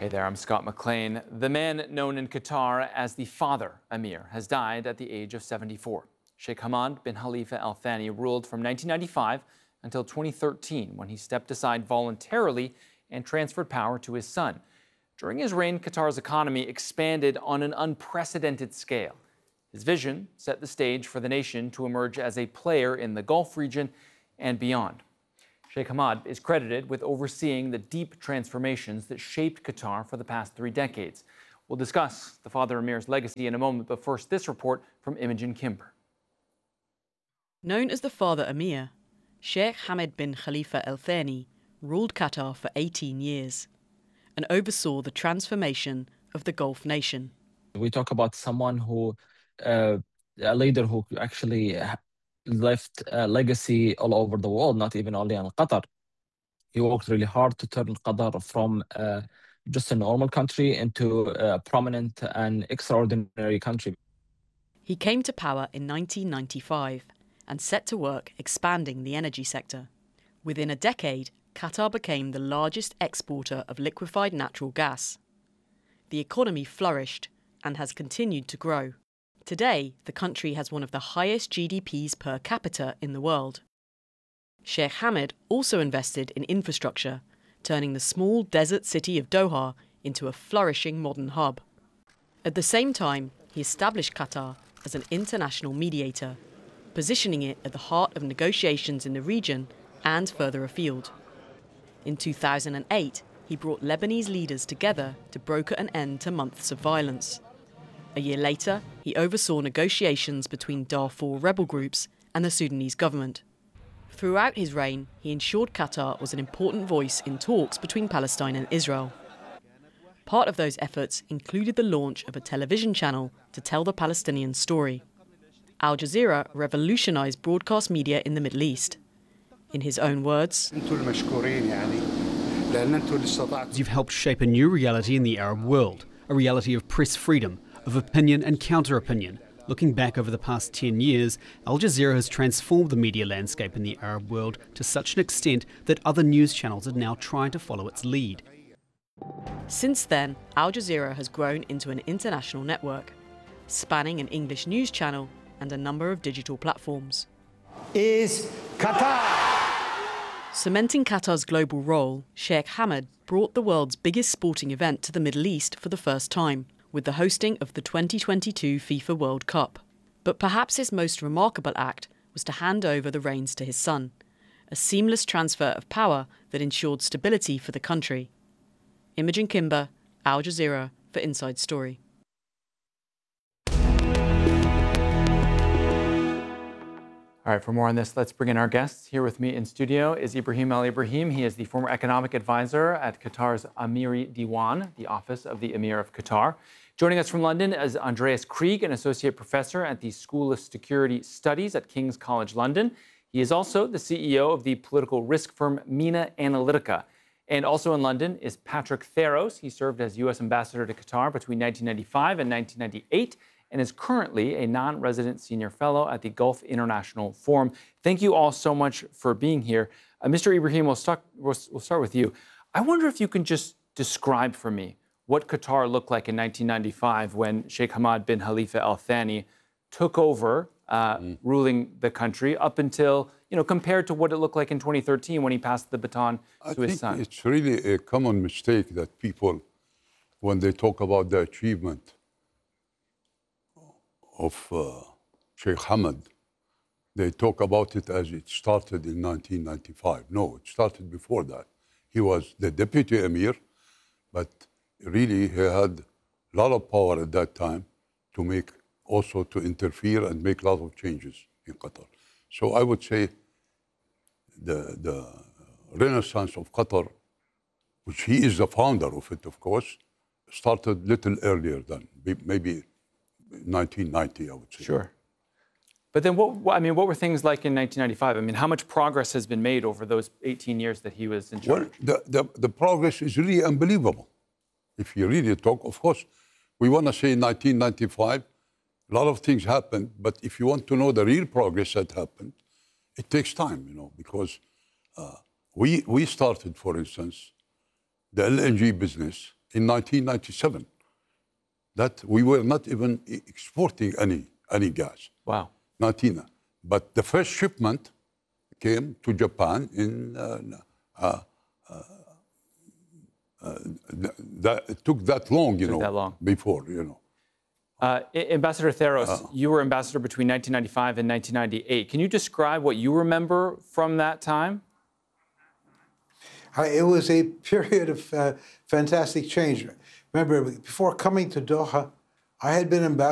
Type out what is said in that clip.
Hey there, I'm Scott McLean. The man known in Qatar as the Father Emir has died at the age of 74. Sheikh Hamad bin Khalifa Al Thani ruled from 1995 until 2013, when he stepped aside voluntarily and transferred power to his son. During his reign, Qatar's economy expanded on an unprecedented scale. His vision set the stage for the nation to emerge as a player in the Gulf region and beyond. Sheikh Hamad is credited with overseeing the deep transformations that shaped Qatar for the past 3 decades. We'll discuss the Father Emir's legacy in a moment, but first, this report from Imogen Kimber. Known as the Father Emir, Sheikh Hamad bin Khalifa Al Thani ruled Qatar for 18 years and oversaw the transformation of the Gulf nation. We talk about someone who, a leader who actually left a legacy all over the world, not even only in Qatar. He worked really hard to turn Qatar from just a normal country into a prominent and extraordinary country. He came to power in 1995 and set to work expanding the energy sector. Within a decade, Qatar became the largest exporter of liquefied natural gas. The economy flourished and has continued to grow. Today, the country has one of the highest GDPs per capita in the world. Sheikh Hamad also invested in infrastructure, turning the small desert city of Doha into a flourishing modern hub. At the same time, he established Qatar as an international mediator, positioning it at the heart of negotiations in the region and further afield. In 2008, he brought Lebanese leaders together to broker an end to months of violence. A year later, he oversaw negotiations between Darfur rebel groups and the Sudanese government. Throughout his reign, he ensured Qatar was an important voice in talks between Palestine and Israel. Part of those efforts included the launch of a television channel to tell the Palestinian story. Al Jazeera revolutionized broadcast media in the Middle East. In his own words, "You've helped shape a new reality in the Arab world, a reality of press freedom, of opinion and counter-opinion. Looking back over the past 10 years, Al Jazeera has transformed the media landscape in the Arab world to such an extent that other news channels are now trying to follow its lead." Since then, Al Jazeera has grown into an international network, spanning an English news channel and a number of digital platforms. Is Qatar. Cementing Qatar's global role, Sheikh Hamad brought the world's biggest sporting event to the Middle East for the first time, with the hosting of the 2022 FIFA World Cup. But perhaps his most remarkable act was to hand over the reins to his son, a seamless transfer of power that ensured stability for the country. Imogen Kimber, Al Jazeera for Inside Story. All right, for more on this, let's bring in our guests. Here with me in studio is Ibrahim Al Ibrahim. He is the former economic advisor at Qatar's Amiri Diwan, the office of the Emir of Qatar. Joining us from London is Andreas Krieg, an associate professor at the School of Security Studies at King's College London. He is also the CEO of the political risk firm Mina Analytica. And also in London is Patrick Theros. He served as U.S. ambassador to Qatar between 1995 and 1998 and is currently a non-resident senior fellow at the Gulf International Forum. Thank you all so much for being here. Mr. Ibrahim, we'll start with you. I wonder if you can just describe for me what Qatar looked like in 1995 when Sheikh Hamad bin Khalifa Al Thani took over ruling the country up until, compared to what it looked like in 2013 when he passed the baton to his son. It's really a common mistake that people, when they talk about the achievement of Sheikh Hamad, they talk about it as it started in 1995. No, it started before that. He was the deputy emir, but really he had a lot of power at that time to interfere and make a lot of changes in Qatar. So I would say the renaissance of Qatar, which he is the founder of it, of course, started little earlier than maybe 1990, I would say. Sure. But then what were things like in 1995? I mean, how much progress has been made over those 18 years that he was in charge? Well, the progress is really unbelievable. If you really talk, of course, we want to say 1995, a lot of things happened, but if you want to know the real progress that happened, it takes time, because we started, for instance, the LNG business in 1997. That we were not even exporting any gas. Wow. 19. But the first shipment came to Japan in it took that long, that long. before, Ambassador Theros, you were ambassador between 1995 and 1998. Can you describe what you remember from that time? It was a period of fantastic change. Remember, before coming to Doha, I had been ambassador